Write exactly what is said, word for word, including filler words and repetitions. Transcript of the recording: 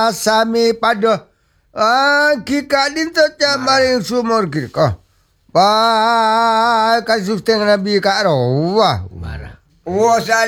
sami pada ah kika dinto maring sumur kika. Pa kasus teng nabi ka ro. Wah. Marah. Wah